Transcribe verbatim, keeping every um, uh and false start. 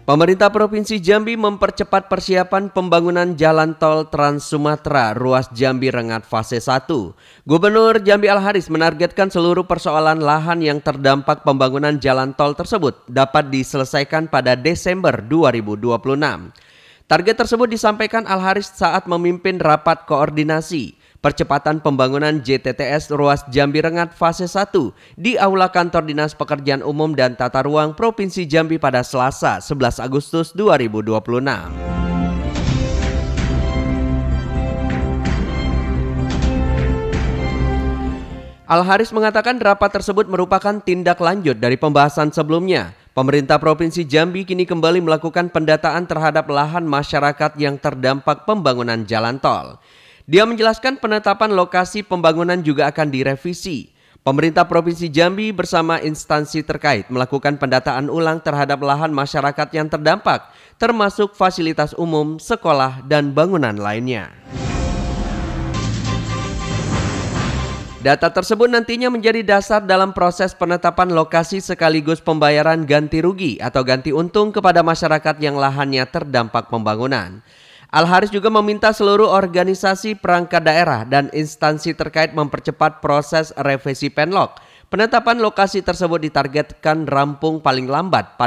Pemerintah Provinsi Jambi mempercepat persiapan pembangunan jalan tol Trans Sumatera ruas Jambi Rengat fase satu. Gubernur Jambi Al-Haris menargetkan seluruh persoalan lahan yang terdampak pembangunan jalan tol tersebut dapat diselesaikan pada Desember dua ribu dua puluh enam. Target tersebut disampaikan Al-Haris saat memimpin rapat koordinasi percepatan pembangunan J T T S ruas Jambi Rengat fase satu di Aula Kantor Dinas Pekerjaan Umum dan Tata Ruang Provinsi Jambi pada Selasa sebelas Agustus dua ribu dua puluh enam. Al-Haris mengatakan rapat tersebut merupakan tindak lanjut dari pembahasan sebelumnya. Pemerintah Provinsi Jambi kini kembali melakukan pendataan terhadap lahan masyarakat yang terdampak pembangunan jalan tol. Dia menjelaskan penetapan lokasi pembangunan juga akan direvisi. Pemerintah Provinsi Jambi bersama instansi terkait melakukan pendataan ulang terhadap lahan masyarakat yang terdampak, termasuk fasilitas umum, sekolah, dan bangunan lainnya. Data tersebut nantinya menjadi dasar dalam proses penetapan lokasi sekaligus pembayaran ganti rugi atau ganti untung kepada masyarakat yang lahannya terdampak pembangunan. Al-Haris juga meminta seluruh organisasi perangkat daerah dan instansi terkait mempercepat proses revisi Penlok. Penetapan lokasi tersebut ditargetkan rampung paling lambat pada